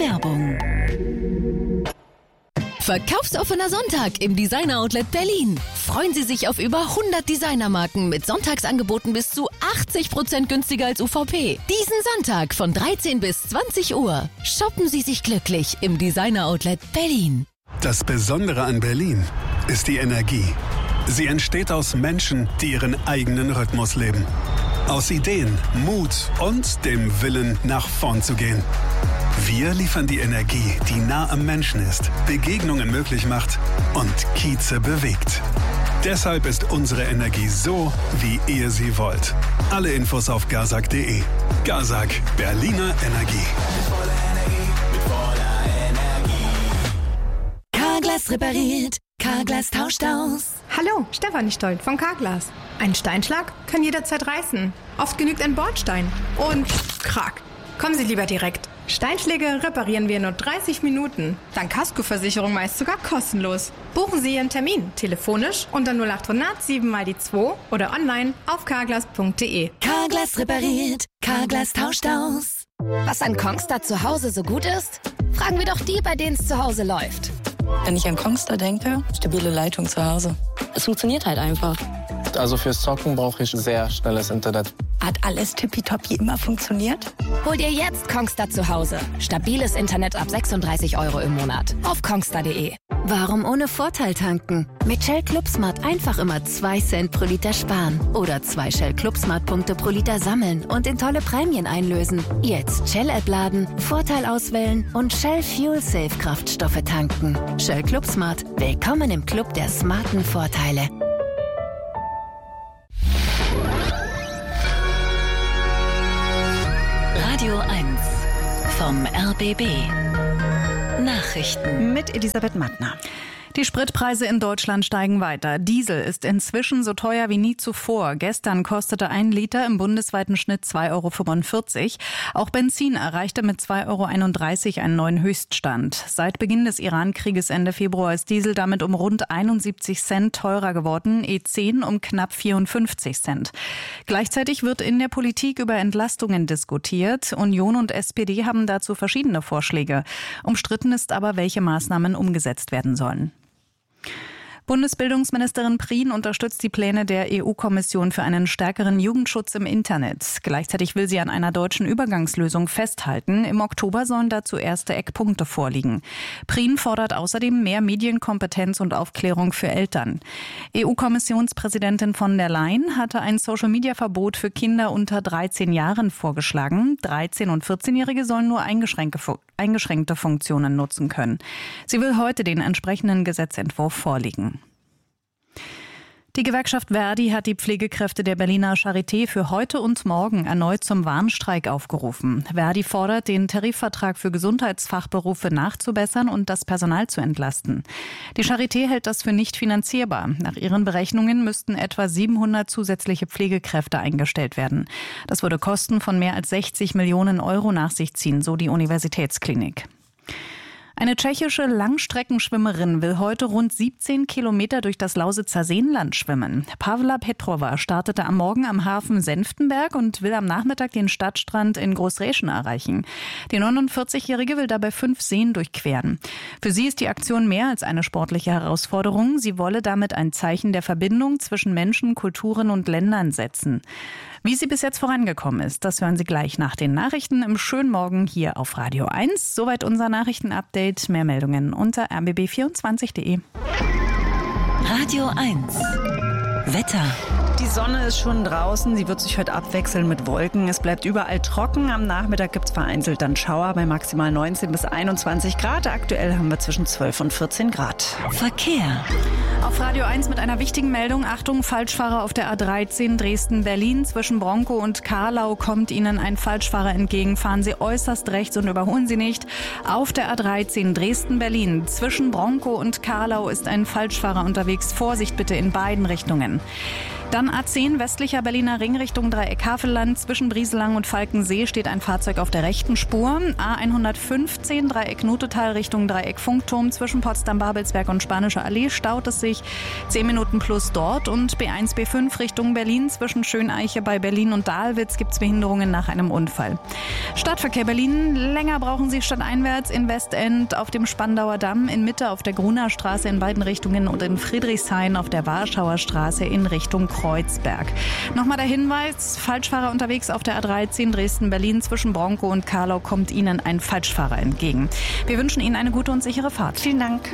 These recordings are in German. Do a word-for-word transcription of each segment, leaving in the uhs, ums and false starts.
Werbung. Verkaufsoffener Sonntag im Designer Outlet Berlin. Freuen Sie sich auf über hundert Designermarken mit Sonntagsangeboten bis zu achtzig Prozent günstiger als U V P. Diesen Sonntag von dreizehn bis zwanzig Uhr. Shoppen Sie sich glücklich im Designer Outlet Berlin. Das Besondere an Berlin ist die Energie. Sie entsteht aus Menschen, die ihren eigenen Rhythmus leben. Aus Ideen, Mut und dem Willen, nach vorn zu gehen. Wir liefern die Energie, die nah am Menschen ist, Begegnungen möglich macht und Kieze bewegt. Deshalb ist unsere Energie so, wie ihr sie wollt. Alle Infos auf gazak punkt de. Gazak, Berliner Energie. Carglass repariert, Carglass tauscht aus. Hallo, Stefanie Stolt von Carglass. Ein Steinschlag kann jederzeit reißen. Oft genügt ein Bordstein. Und krack. Kommen Sie lieber direkt. Steinschläge reparieren wir in nur dreißig Minuten. Dank Kaskoversicherung meist sogar kostenlos. Buchen Sie Ihren Termin telefonisch unter null acht hundert sieben mal die zwei oder online auf carglass punkt de. Carglass repariert, Carglass tauscht aus. Was an Kongstar zu Hause so gut ist? Fragen wir doch die, bei denen es zu Hause läuft. Wenn ich an Kongstar denke, stabile Leitung zu Hause. Es funktioniert halt einfach. Also fürs Zocken brauche ich sehr schnelles Internet. Hat alles tippitoppi immer funktioniert? Hol dir jetzt Kongstar zu Hause. Stabiles Internet ab sechsunddreißig Euro im Monat. Auf kongstar punkt de. Warum ohne Vorteil tanken? Mit Shell ClubSmart einfach immer zwei Cent pro Liter sparen. Oder zwei Shell ClubSmart-Punkte pro Liter sammeln und in tolle Prämien einlösen. Jetzt Shell-App laden, Vorteil auswählen und Shell Fuel Safe Kraftstoffe tanken. Shell ClubSmart. Willkommen im Club der smarten Vorteile. Radio eins vom R B B. Nachrichten mit Elisabeth Mattner. Die Spritpreise in Deutschland steigen weiter. Diesel ist inzwischen so teuer wie nie zuvor. Gestern kostete ein Liter im bundesweiten Schnitt zwei Euro fünfundvierzig. Auch Benzin erreichte mit zwei Euro einunddreißig einen neuen Höchststand. Seit Beginn des Iran-Krieges Ende Februar ist Diesel damit um rund einundsiebzig Cent teurer geworden, E zehn um knapp vierundfünfzig Cent. Gleichzeitig wird in der Politik über Entlastungen diskutiert. Union und S P D haben dazu verschiedene Vorschläge. Umstritten ist aber, welche Maßnahmen umgesetzt werden sollen. Bundesbildungsministerin Prien unterstützt die Pläne der E U-Kommission für einen stärkeren Jugendschutz im Internet. Gleichzeitig will sie an einer deutschen Übergangslösung festhalten. Im Oktober sollen dazu erste Eckpunkte vorliegen. Prien fordert außerdem mehr Medienkompetenz und Aufklärung für Eltern. E U-Kommissionspräsidentin von der Leyen hatte ein Social-Media-Verbot für Kinder unter dreizehn Jahren vorgeschlagen. dreizehn- und vierzehnjährige sollen nur eingeschränkte, eingeschränkte Funktionen nutzen können. Sie will heute den entsprechenden Gesetzentwurf vorlegen. Die Gewerkschaft Verdi hat die Pflegekräfte der Berliner Charité für heute und morgen erneut zum Warnstreik aufgerufen. Verdi fordert, den Tarifvertrag für Gesundheitsfachberufe nachzubessern und das Personal zu entlasten. Die Charité hält das für nicht finanzierbar. Nach ihren Berechnungen müssten etwa siebenhundert zusätzliche Pflegekräfte eingestellt werden. Das würde Kosten von mehr als sechzig Millionen Euro nach sich ziehen, so die Universitätsklinik. Eine tschechische Langstreckenschwimmerin will heute rund siebzehn Kilometer durch das Lausitzer Seenland schwimmen. Pavla Petrova startete am Morgen am Hafen Senftenberg und will am Nachmittag den Stadtstrand in Großräschen erreichen. Die neunundvierzigjährige will dabei fünf Seen durchqueren. Für sie ist die Aktion mehr als eine sportliche Herausforderung. Sie wolle damit ein Zeichen der Verbindung zwischen Menschen, Kulturen und Ländern setzen. Wie sie bis jetzt vorangekommen ist, das hören Sie gleich nach den Nachrichten im schönen Morgen hier auf Radio eins. Soweit unser Nachrichtenupdate. Mehr Meldungen unter r b b vierundzwanzig punkt de. Radio eins Wetter. Die Sonne ist schon draußen. Sie wird sich heute abwechseln mit Wolken. Es bleibt überall trocken. Am Nachmittag gibt es vereinzelt dann Schauer bei maximal neunzehn bis einundzwanzig Grad. Aktuell haben wir zwischen zwölf und vierzehn Grad. Verkehr. Auf Radio eins mit einer wichtigen Meldung. Achtung, Falschfahrer auf der A dreizehn Dresden-Berlin. Zwischen Bronkow und Carlau kommt Ihnen ein Falschfahrer entgegen. Fahren Sie äußerst rechts und überholen Sie nicht. Auf der A dreizehn Dresden-Berlin. Zwischen Bronkow und Carlau ist ein Falschfahrer unterwegs. Vorsicht bitte in beiden Richtungen. Dann A zehn westlicher Berliner Ring Richtung Dreieck Havelland. Zwischen Brieselang und Falkensee steht ein Fahrzeug auf der rechten Spur. A hundertfünfzehn Dreieck Nutetal Richtung Dreieck Funkturm. Zwischen Potsdam-Babelsberg und Spanische Allee staut es sich. zehn Minuten plus dort. Und B eins B fünf Richtung Berlin. Zwischen Schöneiche bei Berlin und Dahlwitz gibt es Behinderungen nach einem Unfall. Stadtverkehr Berlin. Länger brauchen Sie stadteinwärts in Westend auf dem Spandauer Damm, in Mitte auf der Gruner Straße in beiden Richtungen und in Friedrichshain auf der Warschauer Straße in Richtung Kreuzberg. Nochmal der Hinweis, Falschfahrer unterwegs auf der A dreizehn Dresden-Berlin zwischen Bronkow und Karlau kommt Ihnen ein Falschfahrer entgegen. Wir wünschen Ihnen eine gute und sichere Fahrt. Vielen Dank.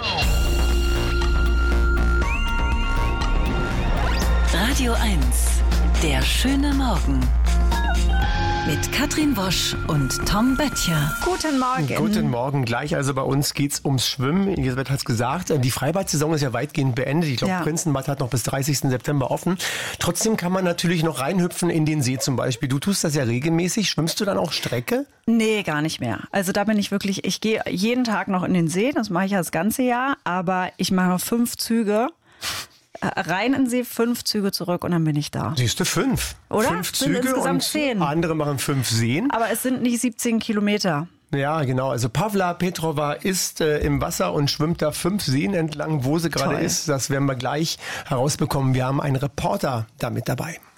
Radio eins, der schöne Morgen. Mit Katrin Wosch und Tom Böttcher. Guten Morgen. Guten Morgen. Gleich also bei uns geht's ums Schwimmen. Elisabeth hat es gesagt, die Freibad-Saison ist ja weitgehend beendet. Ich glaube, Ja. Prinzenbad hat noch bis dreißigsten September offen. Trotzdem kann man natürlich noch reinhüpfen in den See zum Beispiel. Du tust das ja regelmäßig. Schwimmst du dann auch Strecke? Nee, gar nicht mehr. Also da bin ich wirklich, ich gehe jeden Tag noch in den See, das mache ich ja das ganze Jahr, aber ich mache fünf Züge. Rein in den See, fünf Züge zurück und dann bin ich da. Siehst du, fünf. Oder? Fünf Sind Züge insgesamt und zehn. andere machen fünf Seen. Aber es sind nicht siebzehn Kilometer. Ja, genau. Also Pavla Petrova ist äh, im Wasser und schwimmt da fünf Seen entlang. Wo sie gerade Toll. ist, das werden wir gleich herausbekommen. Wir haben einen Reporter da mit dabei.